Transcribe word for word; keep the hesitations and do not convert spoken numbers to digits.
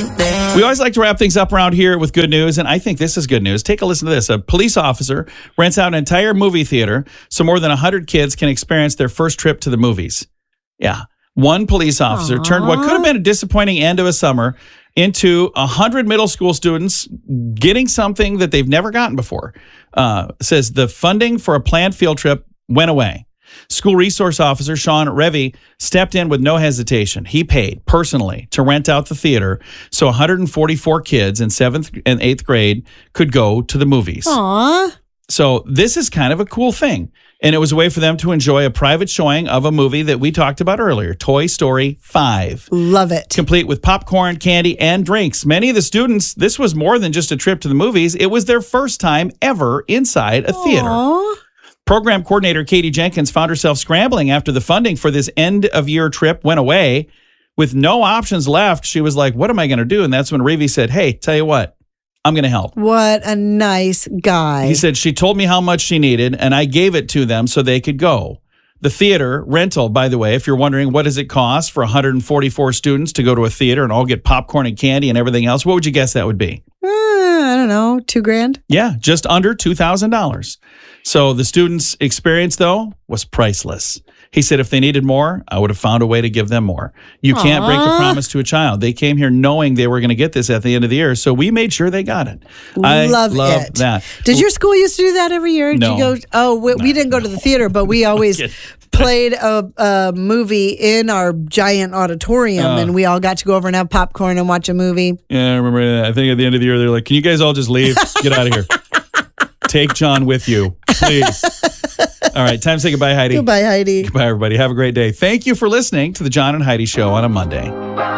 Monday. We always like to wrap things up around here with good news, and I think this is good news. Take a listen to this. A police officer rents out an entire movie theater so more than one hundred kids can experience their first trip to the movies. Yeah. One police officer Aww. turned what could have been a disappointing end of a summer into one hundred middle school students getting something that they've never gotten before. Uh, says the funding for a planned field trip went away. School resource officer Sean Revy stepped in with no hesitation. He paid personally to rent out the theater so one hundred forty-four kids in seventh and eighth grade could go to the movies. Aww. So this is kind of a cool thing. And it was a way for them to enjoy a private showing of a movie that we talked about earlier, Toy Story five. Love it. Complete with popcorn, candy, and drinks. Many of the students, this was more than just a trip to the movies. It was their first time ever inside a theater. Aww. Program coordinator Katie Jenkins found herself scrambling after the funding for this end-of-year trip went away. With no options left, she was like, what am I going to do? And that's when Reevy said, hey, tell you what, I'm going to help. What a nice guy. He said, she told me how much she needed, and I gave it to them so they could go. The theater rental, by the way, if you're wondering, what does it cost for one hundred forty-four students to go to a theater and all get popcorn and candy and everything else? What would you guess that would be? Uh, I don't know, two grand? Yeah, just under two thousand dollars. So the students' experience, though, was priceless. He said if they needed more, I would have found a way to give them more. You can't Aww. break a promise to a child. They came here knowing they were going to get this at the end of the year, so we made sure they got it. I love, love it. that. Did your school used to do that every year? Did No. you go? Oh, we, we didn't go to the theater, but we always played a, a movie in our giant auditorium, Uh. and we all got to go over and have popcorn and watch a movie. Yeah, I remember that. I think at the end of the year, they're like, can you guys all just leave? Get out of here. Take John with you, please. All right, time to say goodbye, Heidi. Goodbye, Heidi. Goodbye, everybody. Have a great day. Thank you for listening to the John and Heidi Show on a Monday.